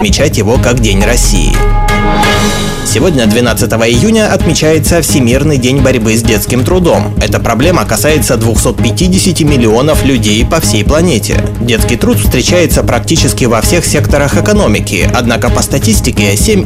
отмечать его как День России. Сегодня, 12 июня, отмечается Всемирный день борьбы с детским трудом. Эта проблема касается 250 миллионов людей по всей планете. Детский труд встречается практически во всех секторах экономики, однако по статистике 7